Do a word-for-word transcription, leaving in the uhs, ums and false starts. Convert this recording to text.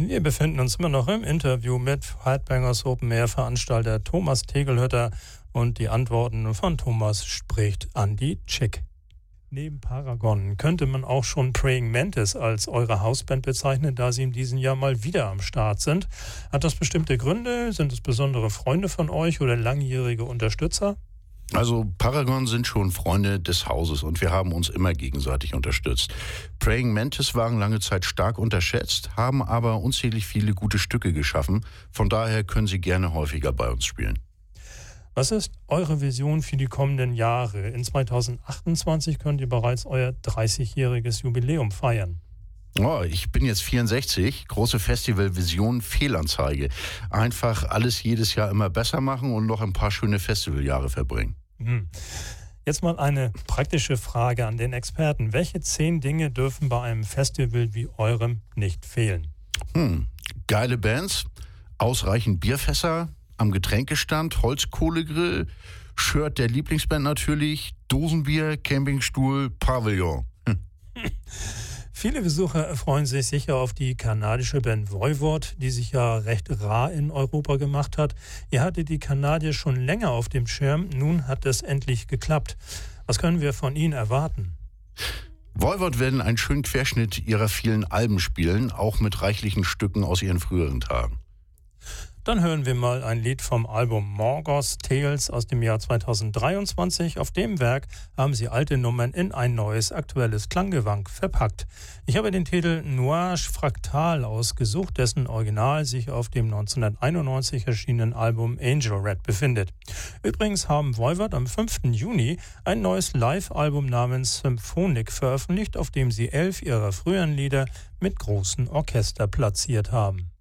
Wir befinden uns immer noch im Interview mit Headbangers Open Air Veranstalter Thomas Tegelhütter und die Antworten von Thomas spricht Andi Chick. Neben Paragon könnte man auch schon Praying Mantis als eure Hausband bezeichnen, da sie in diesem Jahr mal wieder am Start sind. Hat das bestimmte Gründe? Sind es besondere Freunde von euch oder langjährige Unterstützer? Also Paragon sind schon Freunde des Hauses und wir haben uns immer gegenseitig unterstützt. Praying Mantis waren lange Zeit stark unterschätzt, haben aber unzählig viele gute Stücke geschaffen. Von daher können sie gerne häufiger bei uns spielen. Was ist eure Vision für die kommenden Jahre? In zweitausendachtundzwanzig könnt ihr bereits euer dreißigjähriges Jubiläum feiern. Oh, ich bin jetzt vierundsechzig, große Festivalvision, Fehlanzeige. Einfach alles jedes Jahr immer besser machen und noch ein paar schöne Festivaljahre verbringen. Hm. Jetzt mal eine praktische Frage an den Experten. Welche zehn Dinge dürfen bei einem Festival wie eurem nicht fehlen? Hm. Geile Bands, ausreichend Bierfässer, am Getränkestand, Holzkohlegrill, Shirt der Lieblingsband natürlich, Dosenbier, Campingstuhl, Pavillon. Hm. Viele Besucher freuen sich sicher auf die kanadische Band Voivod, die sich ja recht rar in Europa gemacht hat. Ihr hattet die Kanadier schon länger auf dem Schirm, nun hat es endlich geklappt. Was können wir von ihnen erwarten? Voivod werden einen schönen Querschnitt ihrer vielen Alben spielen, auch mit reichlichen Stücken aus ihren früheren Tagen. Dann hören wir mal ein Lied vom Album Morgoth Tales aus dem Jahr zweitausenddreiundzwanzig. Auf dem Werk haben sie alte Nummern in ein neues, aktuelles Klanggewand verpackt. Ich habe den Titel Nuage Fractal ausgesucht, dessen Original sich auf dem neunzehnhunderteinundneunzig erschienenen Album Angel Red befindet. Übrigens haben Voivod am fünften Juni ein neues Live-Album namens Symphonic veröffentlicht, auf dem sie elf ihrer früheren Lieder mit großem Orchester platziert haben.